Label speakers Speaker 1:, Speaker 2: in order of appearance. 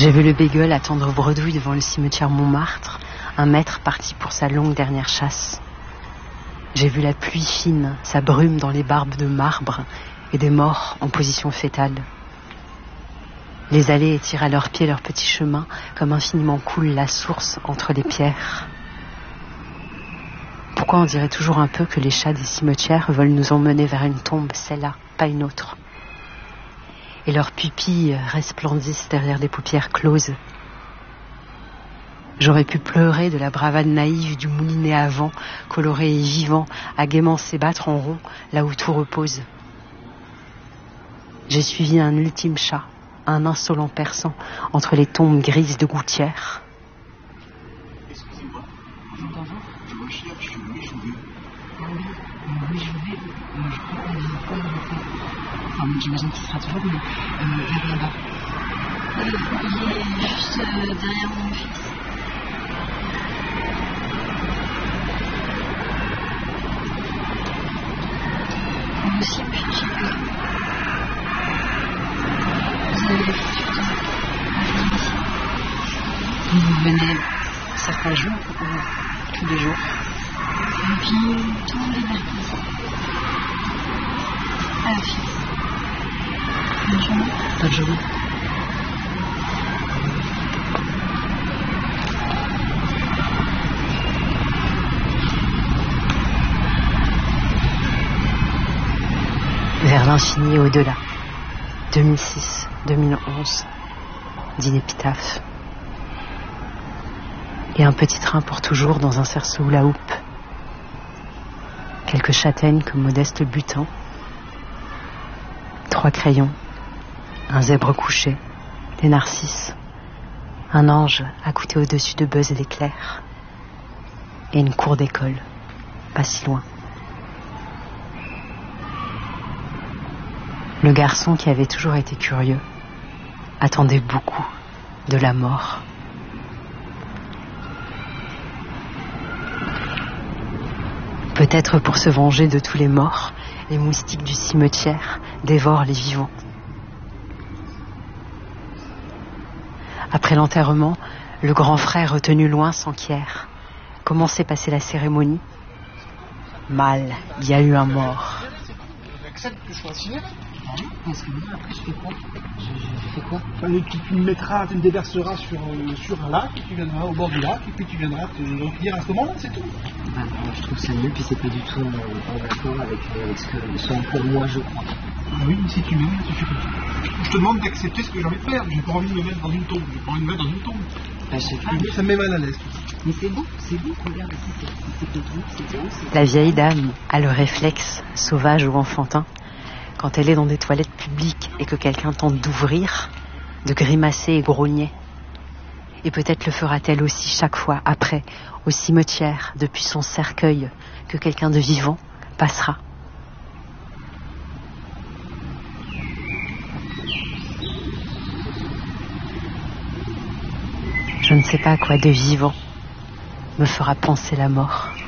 Speaker 1: J'ai vu le bégueule attendre bredouille devant le cimetière Montmartre, un maître parti pour sa longue dernière chasse. J'ai vu la pluie fine, sa brume dans les barbes de marbre et des morts en position fétale. Les allées étirent à leurs pieds leur petit chemin, comme infiniment coule la source entre les pierres. Pourquoi on dirait toujours un peu que les chats des cimetières veulent nous emmener vers une tombe, celle-là, pas une autre. Et leurs pupilles resplendissent derrière des paupières closes. J'aurais pu pleurer de la bravade naïve du moulinet à vent, coloré et vivant, à gaiement s'ébattre en rond, là où tout repose. J'ai suivi un ultime chat, un insolent persan, entre les tombes grises de gouttières.
Speaker 2: Excusez-moi, je recherche Louis Jouvet. Louis Jouvet, je crois qu'on est pas enfin, j'imagine qu'il sera toujours vers là-bas. Il est juste derrière mon fils. Moi aussi, me chercher que vous avez l'habitude de venir ici. Vous venez certains jours ou tous les jours? Et puis, tous les mercredis. À la fixe. Bonne journée. Bonne journée.
Speaker 1: Vers l'infini et au-delà. 2006, 2011. D'Inépitaphe. Et un petit train pour toujours dans un cerceau la houppe. Quelques châtaignes comme modeste butin. 3 crayons. Un zèbre couché. Des narcisses. Un ange accouté au-dessus de buzz et d'éclairs. Et une cour d'école. Pas si loin. Le garçon qui avait toujours été curieux attendait beaucoup de la mort. Peut-être pour se venger de tous les morts, les moustiques du cimetière dévorent les vivants. Après l'enterrement, le grand frère retenu loin s'enquiert. Comment s'est passée la cérémonie? Mal, il y a eu un mort.
Speaker 3: J'accepte que je sois signé.
Speaker 2: Parce que moi, après, je fais quoi? Je fais quoi?
Speaker 3: Tu me mettras, tu me déverseras sur un lac, et tu viendras au bord du lac, et puis tu viendras te recueillir à ce moment-là, c'est tout.
Speaker 2: Ben, je trouve ça mieux, puis c'est pas du tout en accord avec ce que sont pour moi, je crois.
Speaker 3: Ah oui, mais si tu m'aimes, ça suffit. Je te demande d'accepter ce que j'ai envie de faire. J'ai pas envie de me mettre dans une tombe. J'ai pas envie de me mettre dans une tombe.
Speaker 2: Ben, je sais pas.
Speaker 3: Ça me met mal à l'aise.
Speaker 2: Mais c'est beau, regarde ici, c'est beau, c'est beau.
Speaker 1: La vieille dame a le réflexe, sauvage ou enfantin, quand elle est dans des toilettes publiques et que quelqu'un tente d'ouvrir, de grimacer et grogner. Et peut-être le fera-t-elle aussi chaque fois après, au cimetière, depuis son cercueil, que quelqu'un de vivant passera. Je ne sais pas à quoi de vivant me fera penser la mort.